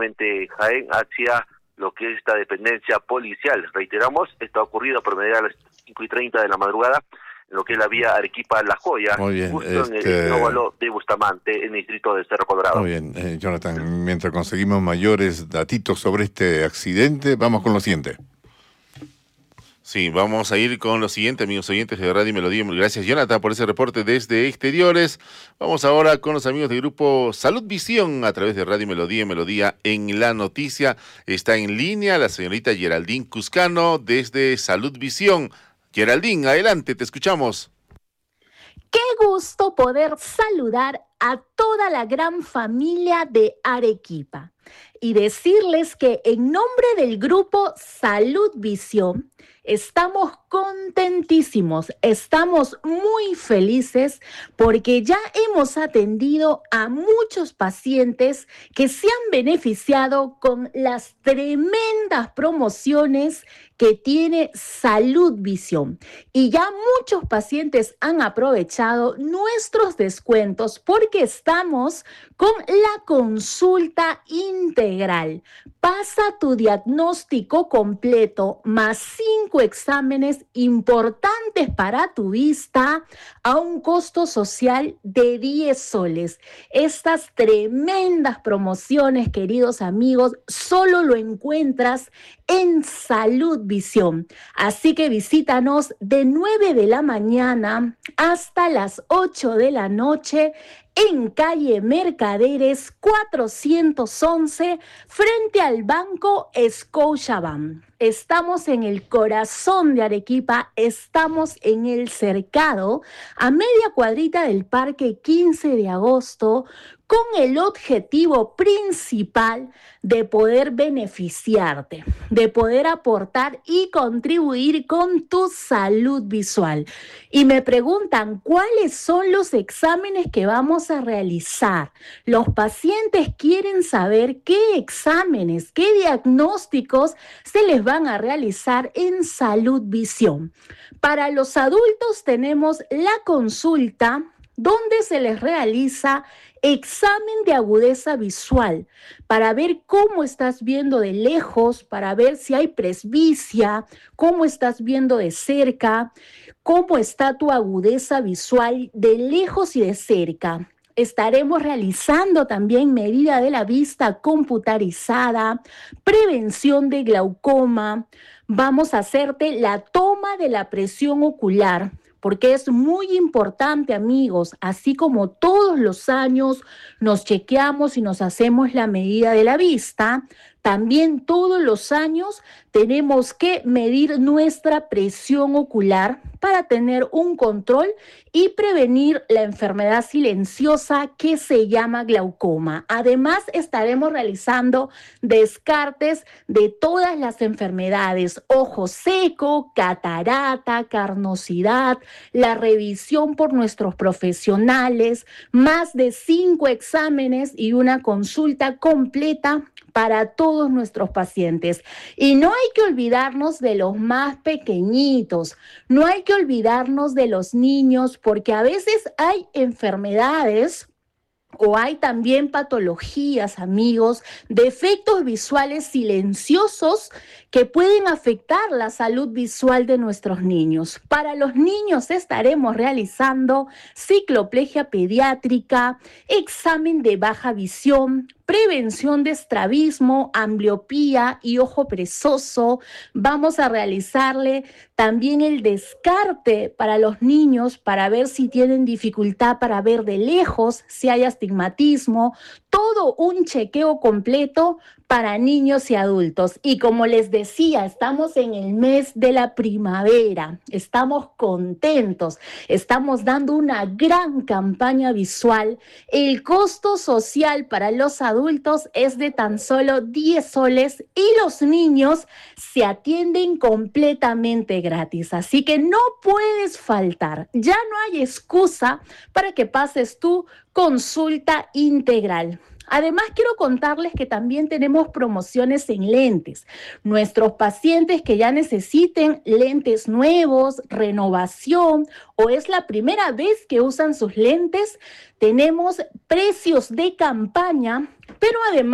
justamente Jaén hacia lo que es esta dependencia policial. Reiteramos, esto ha ocurrido a promedio a las 5:30 de la madrugada, en lo que es la vía Arequipa-La Joya, Muy bien, justo en el óvalo de Bustamante, en el distrito de Cerro Colorado. Muy bien, Jonathan, mientras conseguimos mayores datitos sobre este accidente, vamos con lo siguiente. Sí, vamos a ir con lo siguiente, amigos oyentes de Radio Melodía. Gracias, Jonathan, por ese reporte desde exteriores. Vamos ahora con los amigos del grupo Salud Visión a través de Radio Melodía. Melodía en la noticia. Está en línea la señorita Geraldine Cuscano desde Salud Visión. Geraldine, adelante, te escuchamos. Qué gusto poder saludar a toda la gran familia de Arequipa y decirles que en nombre del grupo Salud Visión estamos contentísimos, estamos muy felices porque ya hemos atendido a muchos pacientes que se han beneficiado con las tremendas promociones que tiene Salud Visión. Y ya muchos pacientes han aprovechado nuestros descuentos porque estamos con la consulta integral. Pasa tu diagnóstico completo más 5 exámenes importantes para tu vista a un costo social de 10 soles. Estas tremendas promociones, queridos amigos, solo lo encuentras en Salud Visión. Así que visítanos de 9 de la mañana hasta las 8 de la noche en calle Mercaderes 411, frente al Banco Scotiabank. Estamos en el corazón de Arequipa, estamos en el Cercado, a media cuadrita del Parque 15 de Agosto, con el objetivo principal de poder beneficiarte, de poder aportar y contribuir con tu salud visual. Y me preguntan, ¿cuáles son los exámenes que vamos a realizar? Los pacientes quieren saber qué exámenes, qué diagnósticos se les van a realizar en Salud Visión. Para los adultos tenemos la consulta donde se les realiza examen de agudeza visual para ver cómo estás viendo de lejos, para ver si hay presbicia, cómo estás viendo de cerca, cómo está tu agudeza visual de lejos y de cerca. Estaremos realizando también medida de la vista computarizada, prevención de glaucoma. Vamos a hacerte la toma de la presión ocular, porque es muy importante, amigos, así como todos los años nos chequeamos y nos hacemos la medida de la vista, también todos los años tenemos que medir nuestra presión ocular para tener un control y prevenir la enfermedad silenciosa que se llama glaucoma. Además, estaremos realizando descartes de todas las enfermedades: ojo seco, catarata, carnosidad, la revisión por nuestros profesionales, más de 5 exámenes y una consulta completa para todos nuestros pacientes. Y no hay que olvidarnos de los más pequeñitos, no hay que olvidarnos de los niños, porque a veces hay enfermedades o hay también patologías, amigos, defectos visuales silenciosos que pueden afectar la salud visual de nuestros niños. Para los niños estaremos realizando cicloplegia pediátrica, examen de baja visión, prevención de estrabismo, ambliopía y ojo perezoso. Vamos a realizarle también el descarte para los niños para ver si tienen dificultad para ver de lejos, si hay astigmatismo, todo un chequeo completo para niños y adultos. Y como les decía, estamos en el mes de la primavera, estamos contentos, estamos dando una gran campaña visual. El costo social para los adultos es de tan solo 10 soles y los niños se atienden completamente gratis. Así que no puedes faltar, ya no hay excusa para que pases tu consulta integral. Además, quiero contarles que también tenemos promociones en lentes. Nuestros pacientes que ya necesiten lentes nuevos, renovación, o es la primera vez que usan sus lentes, tenemos precios de campaña, pero además